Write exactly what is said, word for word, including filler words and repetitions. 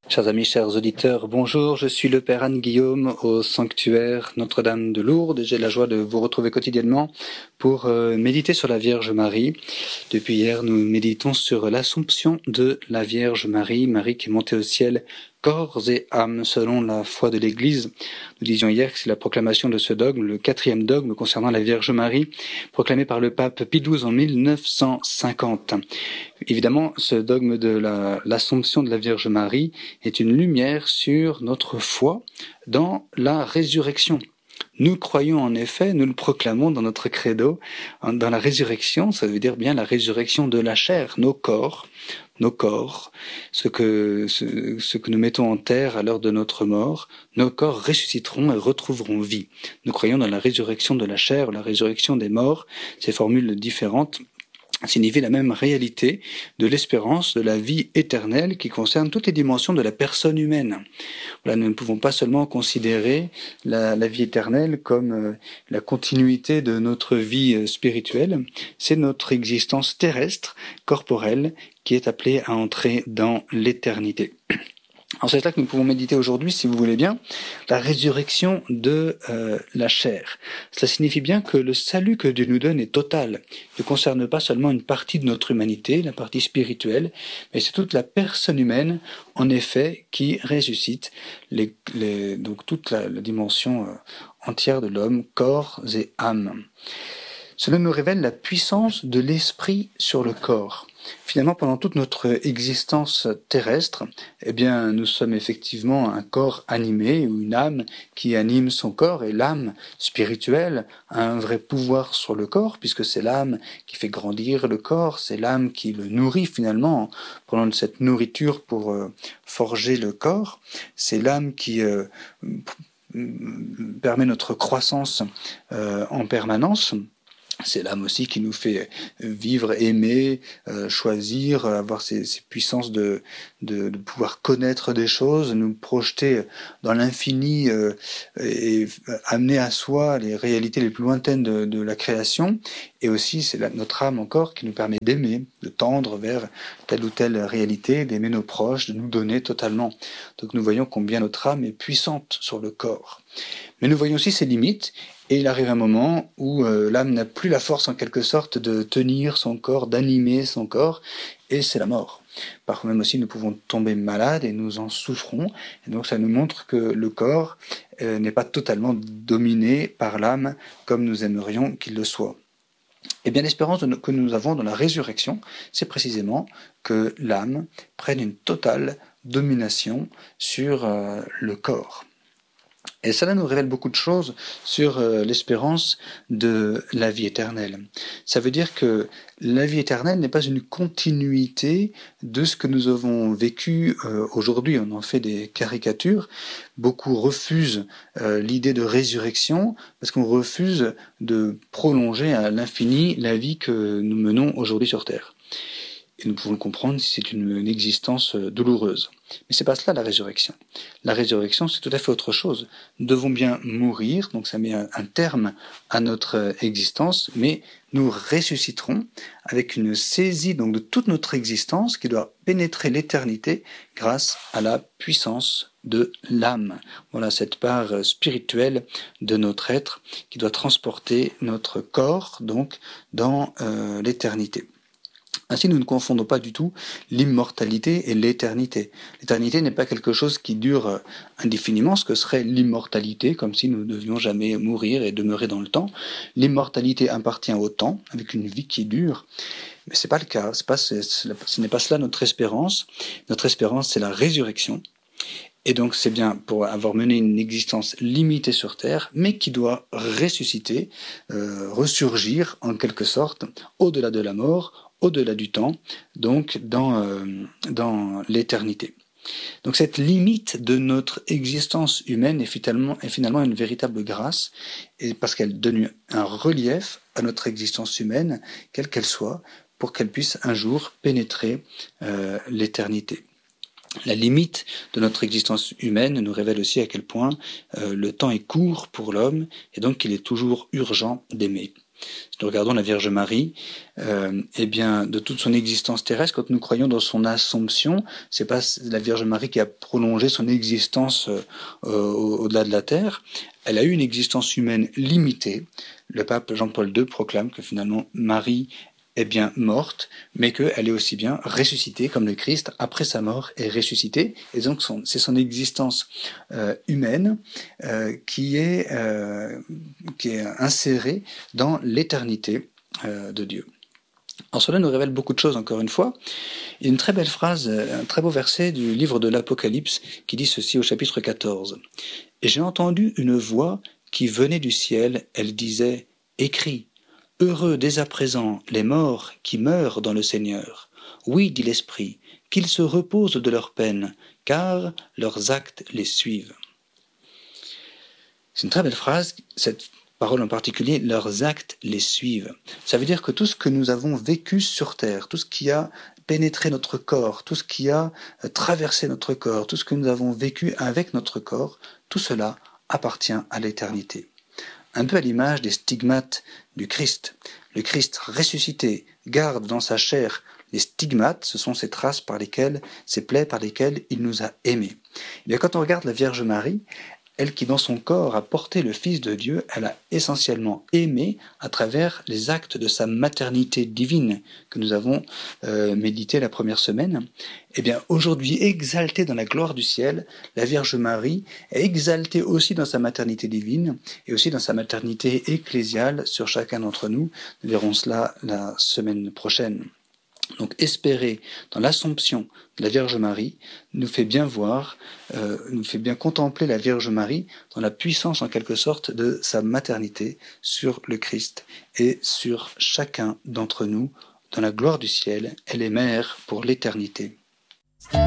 Chers amis, chers auditeurs, bonjour, je suis le Père Anne-Guillaume au sanctuaire Notre-Dame de Lourdes. J'ai la joie de vous retrouver quotidiennement pour euh, méditer sur la Vierge Marie. Depuis hier, nous méditons sur l'Assomption de la Vierge Marie, Marie qui est montée au ciel, corps et âme, selon la foi de l'Église. Nous disions hier que c'est la proclamation de ce dogme, le quatrième dogme concernant la Vierge Marie, proclamé par le pape Pie douze en mille neuf cent cinquante. Évidemment, ce dogme de la, l'Assomption de la Vierge Marie est une lumière sur notre foi dans la résurrection. Nous croyons en effet, nous le proclamons dans notre credo, dans la résurrection, ça veut dire bien la résurrection de la chair, nos corps, nos corps, ce que, ce, ce que nous mettons en terre à l'heure de notre mort, nos corps ressusciteront et retrouveront vie. Nous croyons dans la résurrection de la chair, la résurrection des morts, ces formules différentes signifie la même réalité de l'espérance de la vie éternelle qui concerne toutes les dimensions de la personne humaine. Voilà, nous ne pouvons pas seulement considérer la, la vie éternelle comme euh, la continuité de notre vie euh, spirituelle, c'est notre existence terrestre, corporelle, qui est appelée à entrer dans l'éternité. Alors c'est là que nous pouvons méditer aujourd'hui, si vous voulez bien, la résurrection de euh, la chair. Cela signifie bien que le salut que Dieu nous donne est total. Il ne concerne pas seulement une partie de notre humanité, la partie spirituelle, mais c'est toute la personne humaine, en effet, qui ressuscite, les, les, donc toute la, la dimension euh, entière de l'homme, corps et âme. Cela nous révèle la puissance de l'esprit sur le corps. Finalement, pendant toute notre existence terrestre, eh bien, nous sommes effectivement un corps animé ou une âme qui anime son corps, et l'âme spirituelle a un vrai pouvoir sur le corps, puisque c'est l'âme qui fait grandir le corps, c'est l'âme qui le nourrit finalement, en prenant de cette nourriture pour euh, forger le corps, c'est l'âme qui euh, permet notre croissance euh, en permanence. C'est l'âme aussi qui nous fait vivre, aimer, euh, choisir, avoir ces, ces puissances de, de, de pouvoir connaître des choses, nous projeter dans l'infini euh, et amener à soi les réalités les plus lointaines de, de la création. Et aussi, c'est la, notre âme encore qui nous permet d'aimer, de tendre vers telle ou telle réalité, d'aimer nos proches, de nous donner totalement. Donc nous voyons combien notre âme est puissante sur le corps. Mais nous voyons aussi ses limites. Et il arrive un moment où euh, l'âme n'a plus la force en quelque sorte de tenir son corps, d'animer son corps, et c'est la mort. Parfois même aussi nous pouvons tomber malades et nous en souffrons, et donc ça nous montre que le corps euh, n'est pas totalement dominé par l'âme comme nous aimerions qu'il le soit. Et bien l'espérance de, que nous avons dans la résurrection, c'est précisément que l'âme prenne une totale domination sur euh, le corps. Et cela nous révèle beaucoup de choses sur euh, l'espérance de la vie éternelle. Ça veut dire que la vie éternelle n'est pas une continuité de ce que nous avons vécu euh, aujourd'hui. On en fait des caricatures. Beaucoup refusent euh, l'idée de résurrection parce qu'on refuse de prolonger à l'infini la vie que nous menons aujourd'hui sur Terre. Et nous pouvons le comprendre si c'est une, une existence douloureuse. Mais c'est pas cela la résurrection. La résurrection, c'est tout à fait autre chose. Nous devons bien mourir, donc ça met un, un terme à notre existence, mais nous ressusciterons avec une saisie donc de toute notre existence qui doit pénétrer l'éternité grâce à la puissance de l'âme. Voilà cette part spirituelle de notre être qui doit transporter notre corps donc dans euh, l'éternité. Ainsi, nous ne confondons pas du tout l'immortalité et l'éternité. L'éternité n'est pas quelque chose qui dure indéfiniment, ce que serait l'immortalité, comme si nous ne devions jamais mourir et demeurer dans le temps. L'immortalité appartient au temps, avec une vie qui dure. Mais ce n'est pas le cas, c'est pas, c'est, ce n'est pas cela notre espérance. Notre espérance, c'est la résurrection. Et donc c'est bien pour avoir mené une existence limitée sur Terre, mais qui doit ressusciter, euh, ressurgir en quelque sorte, au-delà de la mort, au-delà du temps, donc dans, euh, dans l'éternité. Donc cette limite de notre existence humaine est finalement, est finalement une véritable grâce, et parce qu'elle donne un relief à notre existence humaine, quelle qu'elle soit, pour qu'elle puisse un jour pénétrer euh, l'éternité. La limite de notre existence humaine nous révèle aussi à quel point euh, le temps est court pour l'homme, et donc qu'il est toujours urgent d'aimer. Si nous regardons la Vierge Marie, euh, eh bien, de toute son existence terrestre, quand nous croyons dans son Assomption, c'est pas la Vierge Marie qui a prolongé son existence euh, au-delà de la terre. Elle a eu une existence humaine limitée. Le pape Jean-Paul deux proclame que finalement Marie est bien morte, mais qu'elle est aussi bien ressuscitée, comme le Christ, après sa mort, est ressuscité. Et donc, son, c'est son existence euh, humaine euh, qui, est, euh, qui est insérée dans l'éternité euh, de Dieu. Alors cela nous révèle beaucoup de choses, encore une fois. Il y a une très belle phrase, un très beau verset du livre de l'Apocalypse qui dit ceci au chapitre quatorze. « Et j'ai entendu une voix qui venait du ciel, elle disait « Écris ». Heureux dès à présent les morts qui meurent dans le Seigneur. Oui, dit l'Esprit, qu'ils se reposent de leur peine, car leurs actes les suivent. C'est une très belle phrase, cette parole en particulier, leurs actes les suivent. Ça veut dire que tout ce que nous avons vécu sur terre, tout ce qui a pénétré notre corps, tout ce qui a traversé notre corps, tout ce que nous avons vécu avec notre corps, tout cela appartient à l'éternité. Un peu à l'image des stigmates du Christ. Le Christ ressuscité garde dans sa chair les stigmates, ce sont ces traces par lesquelles, ces plaies par lesquelles il nous a aimés. Et bien, quand on regarde la Vierge Marie, elle qui dans son corps a porté le Fils de Dieu, elle a essentiellement aimé à travers les actes de sa maternité divine que nous avons euh, médité la première semaine. Eh bien, aujourd'hui, exaltée dans la gloire du ciel, la Vierge Marie est exaltée aussi dans sa maternité divine et aussi dans sa maternité ecclésiale sur chacun d'entre nous. Nous verrons cela la semaine prochaine. Donc espérer dans l'Assomption de la Vierge Marie nous fait bien voir, euh, nous fait bien contempler la Vierge Marie dans la puissance en quelque sorte de sa maternité sur le Christ et sur chacun d'entre nous dans la gloire du ciel. Elle est mère pour l'éternité.